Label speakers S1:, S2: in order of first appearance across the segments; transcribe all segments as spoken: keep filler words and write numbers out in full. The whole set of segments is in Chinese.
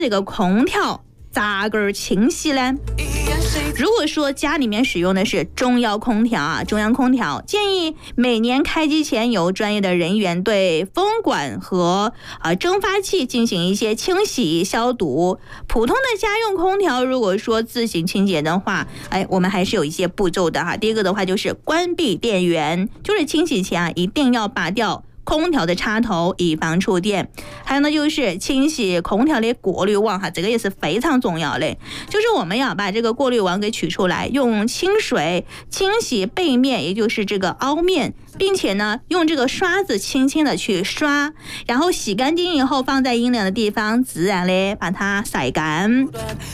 S1: 这个空调咋个清洗呢？如果说家里面使用的是中央空调啊，中央空调建议每年开机前由专业的人员对风管和啊蒸发器进行一些清洗消毒。普通的家用空调如果说自行清洁的话，哎，我们还是有一些步骤的哈。第一个的话就是关闭电源，就是清洗前啊一定要拔掉空调的插头以防触电。还有呢就是清洗空调的过滤网哈，这个也是非常重要的，就是我们要把这个过滤网给取出来，用清水清洗背面，也就是这个凹面，并且呢用这个刷子轻轻的去刷，然后洗干净以后放在阴凉的地方，自然的把它晒干。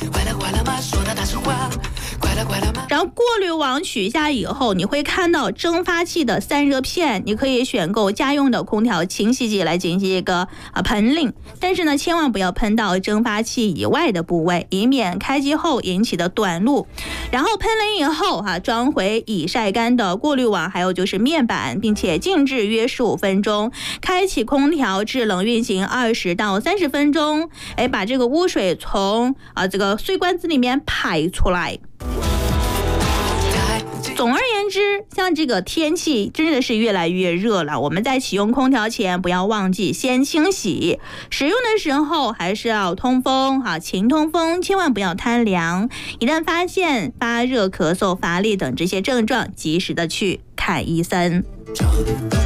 S1: 然后过滤网取下以后，你会看到蒸发器的散热片，你可以选购家用的空调清洗剂来进行一个啊喷淋，但是呢千万不要喷到蒸发器以外的部位，以免开机后引起的短路。然后喷淋以后哈、啊，装回已晒干的过滤网，还有就是面板，并且静置约十五分钟，开启空调制冷运行二十到三十分钟，哎，把这个污水从啊这个碎罐子里面排出来。总而言之，像这个天气真的是越来越热了，我们在启用空调前不要忘记先清洗，使用的时候还是要通风哈，勤通风，千万不要贪凉。一旦发现发热、咳嗽、乏力等这些症状，及时的去看医生。